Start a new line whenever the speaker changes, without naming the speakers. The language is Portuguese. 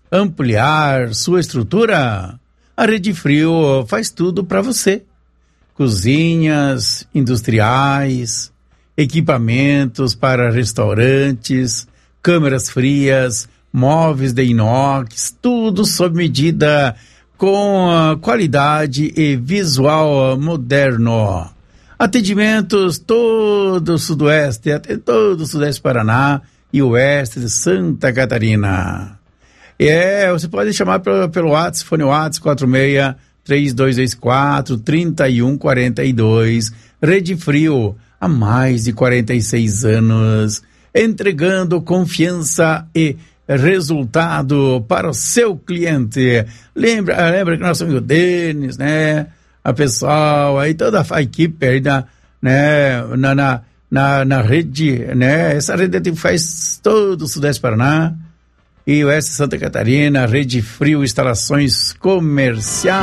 ampliar sua estrutura? A Rede Frio faz tudo para você. Cozinhas industriais, equipamentos para restaurantes, câmeras frias, móveis de inox, tudo sob medida, com qualidade e visual moderno. Atendimentos todo o Sudoeste, até todo o Sudeste Paraná e Oeste de Santa Catarina. Você pode chamar pelo WhatsApp, fone WhatsApp 46-3224-3142. Rede Frio, há mais de 46 anos, entregando confiança e resultado para o seu cliente. Lembra que nós somos o Denis, né? A pessoal aí, toda a equipe aí na rede, né? Essa rede faz todo o Sudeste Paraná e Oeste Santa Catarina, Rede Frio Instalações Comerciais.